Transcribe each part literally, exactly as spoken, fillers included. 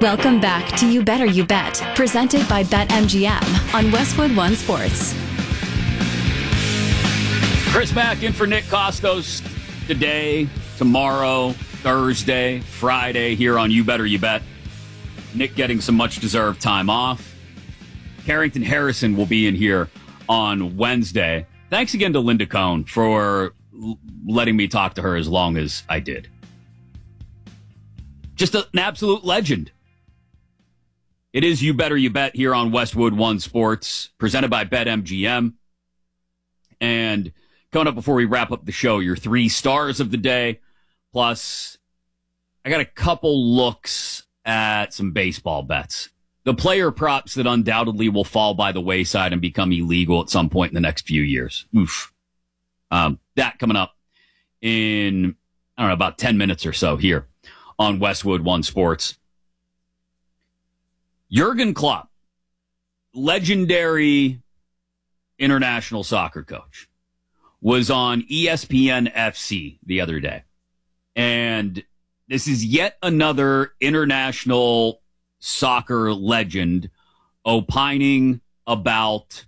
Welcome back to You Better You Bet, presented by BetMGM on Westwood One Sports. Chris Mack in for Nick Costos today, tomorrow, Thursday, Friday here on You Better You Bet. Nick getting some much-deserved time off. Carrington Harrison will be in here on Wednesday. Thanks again to Linda Cohn for l- letting me talk to her as long as I did. Just a, an absolute legend. It is You Better You Bet here on Westwood One Sports, presented by BetMGM. And coming up before we wrap up the show, your three stars of the day. Plus, I got a couple looks at some baseball bets. The player props that undoubtedly will fall by the wayside and become illegal at some point in the next few years. Oof. Um, that coming up in, I don't know, about ten minutes or so here on Westwood One Sports. Jurgen Klopp, legendary international soccer coach, was on E S P N F C the other day. And this is yet another international soccer legend opining about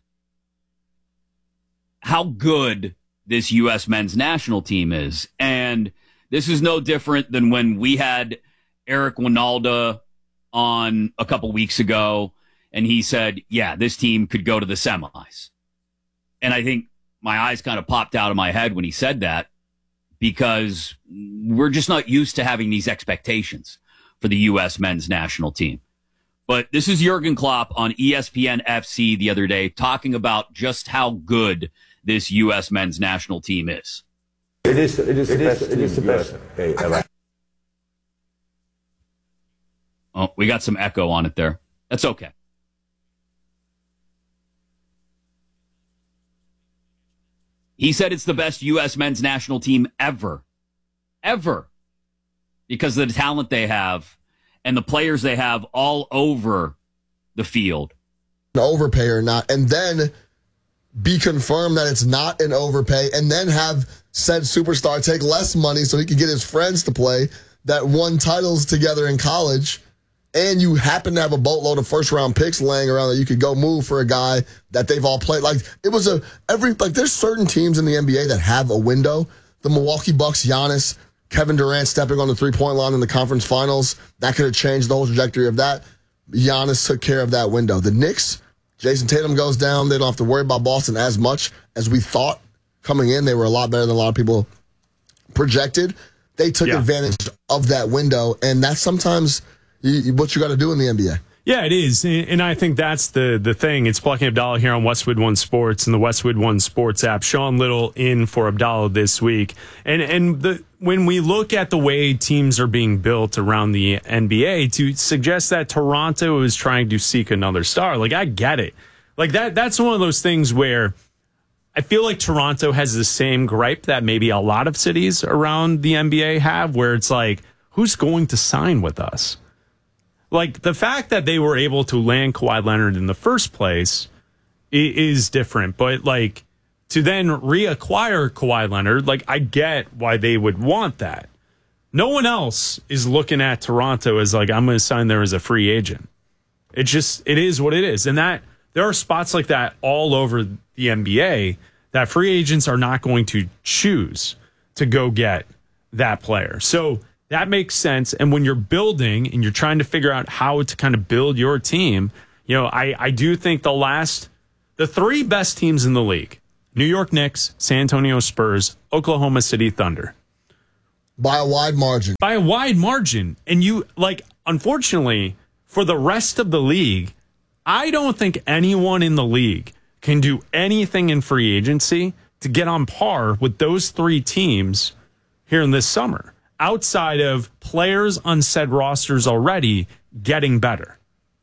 how good this U S men's national team is. And this is no different than when we had Eric Winalda on a couple weeks ago, and he said, yeah, this team could go to the semis. And I think my eyes kind of popped out of my head when he said that, because we're just not used to having these expectations for the U S men's national team. But this is Jurgen Klopp on E S P N F C the other day talking about just how good this U S men's national team is. It is, it is, it is, it is the best. Ever. Oh, we got some echo on it there. That's okay. He said it's the best U S men's national team ever. Ever. Because of the talent they have and the players they have all over the field. An overpay or not, and then be confirmed that it's not an overpay, and then have said superstar take less money so he can get his friends to play that won titles together in college. And you happen to have a boatload of first round picks laying around that you could go move for a guy that they've all played. Like, it was a, every, like, there's certain teams in the N B A that have a window. The Milwaukee Bucks, Giannis, Kevin Durant stepping on the three point line in the conference finals. That could have changed the whole trajectory of that. Giannis took care of that window. The Knicks, Jason Tatum goes down. They don't have to worry about Boston as much as we thought coming in. They were a lot better than a lot of people projected. They took yeah. advantage of that window, and that's sometimes what you got to do in the N B A. Yeah, it is. And I think that's the the thing. It's Plucking Abdallah here on Westwood One Sports and the Westwood One Sports app. Sean Little in for Abdallah this week. And and the when we look at the way teams are being built around the N B A, to suggest that Toronto is trying to seek another star, like, I get it. Like, that that's one of those things where I feel like Toronto has the same gripe that maybe a lot of cities around the N B A have, where it's like, who's going to sign with us? Like, the fact that they were able to land Kawhi Leonard in the first place is different. But, like, to then reacquire Kawhi Leonard, like, I get why they would want that. No one else is looking at Toronto as, like, I'm going to sign there as a free agent. It just, it is what it is. And that, there are spots like that all over the N B A that free agents are not going to choose to go get that player. So that makes sense. And when you're building and you're trying to figure out how to kind of build your team, you know, I, I do think the last, the three best teams in the league, New York Knicks, San Antonio Spurs, Oklahoma City Thunder. By a wide margin. By a wide margin. And you, like, unfortunately, for the rest of the league, I don't think anyone in the league can do anything in free agency to get on par with those three teams here in this summer, outside of players on said rosters already getting better.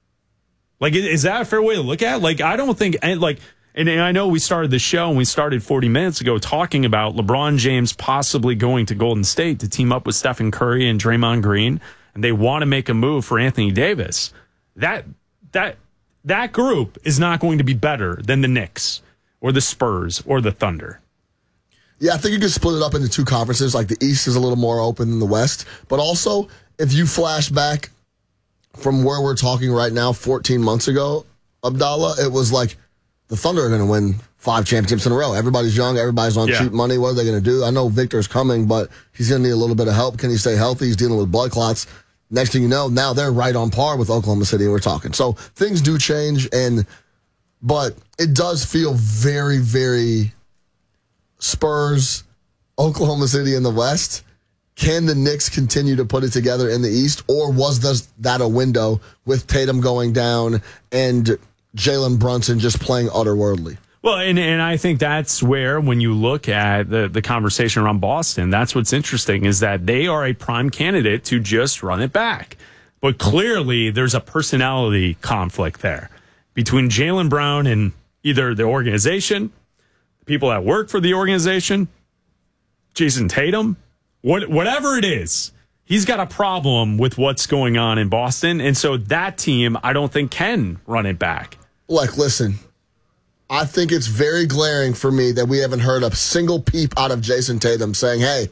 Like, is that a fair way to look at it? Like, I don't think, like, and I know we started the show and we started forty minutes ago talking about LeBron James possibly going to Golden State to team up with Stephen Curry and Draymond Green, and they want to make a move for Anthony Davis. That, that, that group is not going to be better than the Knicks or the Spurs or the Thunder. Yeah, I think you could split it up into two conferences. Like, the East is a little more open than the West. But also, if you flash back from where we're talking right now, fourteen months ago, Abdallah, it was like the Thunder are going to win five championships in a row. Everybody's young. Everybody's on Yeah. cheap money. What are they going to do? I know Victor's coming, but he's going to need a little bit of help. Can he stay healthy? He's dealing with blood clots. Next thing you know, now they're right on par with Oklahoma City, and we're talking. So things do change, and but it does feel very, very Spurs, Oklahoma City in the West. Can the Knicks continue to put it together in the East, or was this, that a window with Tatum going down and Jalen Brunson just playing otherworldly? Well, and, and I think that's where, when you look at the, the conversation around Boston, that's what's interesting is that they are a prime candidate to just run it back. But clearly, there's a personality conflict there between Jaylen Brown and either the organization, the people that work for the organization, Jason Tatum, what, whatever it is. He's got a problem with what's going on in Boston. And so that team, I don't think, can run it back. Like, listen. I think it's very glaring for me that we haven't heard a single peep out of Jason Tatum saying, hey,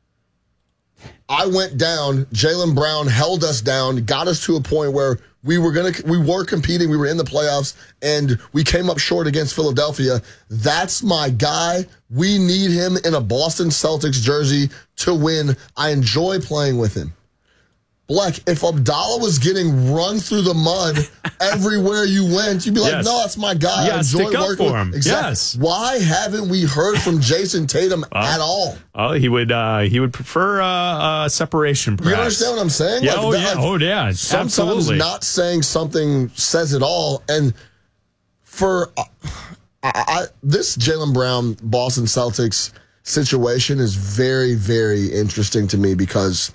I went down, Jaylen Brown held us down, got us to a point where we were gonna we were competing, we were in the playoffs, and we came up short against Philadelphia. That's my guy. We need him in a Boston Celtics jersey to win. I enjoy playing with him. Black, if Abdallah was getting run through the mud everywhere you went, you'd be like, Yes. no, that's my guy. Yeah, I enjoy stick up working for with him. Exactly. Yes. Why haven't we heard from Jason Tatum Well, at all? Oh, he would uh, he would prefer uh, uh, separation, perhaps. You understand what I'm saying? Yeah, Like, oh, that- yeah, like, oh, yeah, Sometimes absolutely. not saying something says it all. And for uh, I, I, this Jaylen Brown, Boston Celtics situation is very, very interesting to me because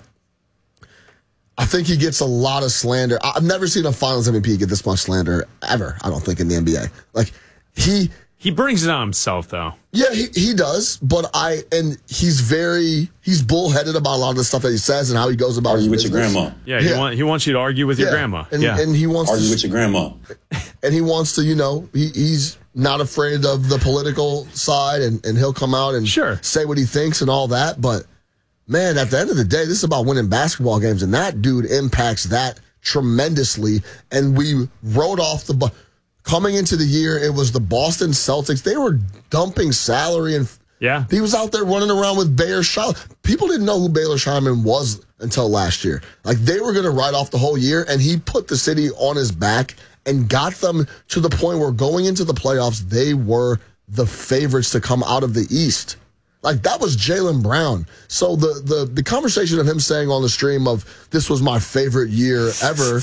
I think he gets a lot of slander. I've never seen a Finals M V P get this much slander ever, I don't think, in the N B A. Like, he... He brings it on himself, though. Yeah, he, he does, but I... And he's very... He's bullheaded about a lot of the stuff that he says and how he goes about Argue his with your business. grandma. Yeah, he, Yeah. Want, he wants you to argue with your Yeah. grandma. And, yeah. and he wants Argue to... with your grandma. And he wants to, you know, he, he's not afraid of the political side, and, and he'll come out and Sure. say what he thinks and all that. But, man, at the end of the day, this is about winning basketball games, and that dude impacts that tremendously. And we wrote off the... Bu- Coming into the year, it was the Boston Celtics. They were dumping salary, and Yeah. he was out there running around with Baylor Scheim. People didn't know who Baylor Scheim was until last year. Like, they were going to write off the whole year, and he put the city on his back and got them to the point where going into the playoffs, they were the favorites to come out of the East. Like, that was Jaylen Brown. So the, the, the conversation of him saying on the stream of, this was my favorite year ever,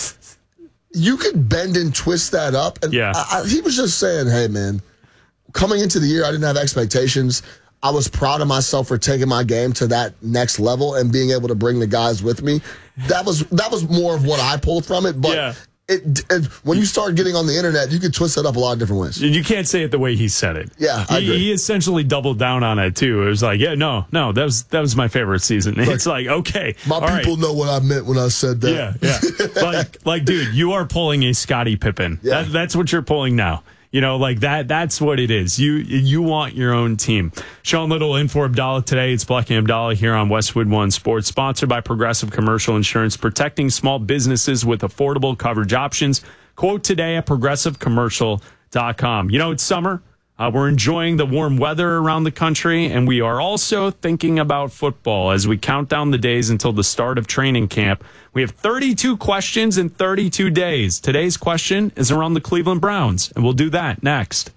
you could bend and twist that up. And Yeah. I, I, he was just saying, hey, man, coming into the year, I didn't have expectations. I was proud of myself for taking my game to that next level and being able to bring the guys with me. That was that was more of what I pulled from it. But Yeah. it, it, when you start getting on the internet, you could twist it up a lot of different ways. You can't say it the way he said it. Yeah, I he, agree. he essentially doubled down on it too. It was like, yeah, no, no, that was that was my favorite season. It's like, okay, My all right. people know what I meant when I said that. Yeah, yeah. like, like, dude, you are pulling a Scottie Pippen. Yeah. That, that's what you're pulling now. You know, like that. That's what it is. You you want your own team. Sean Little in for Abdallah today. It's Black and Abdallah here on Westwood One Sports, sponsored by Progressive Commercial Insurance, protecting small businesses with affordable coverage options. Quote today at progressive commercial dot com. You know, it's summer. Uh, we're enjoying the warm weather around the country, and we are also thinking about football as we count down the days until the start of training camp. We have thirty-two questions in thirty-two days. Today's question is around the Cleveland Browns, and we'll do that next.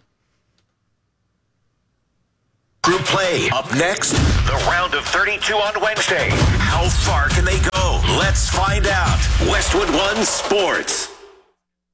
Group play. Up next, the round of thirty-two on Wednesday. How far can they go? Let's find out. Westwood One Sports.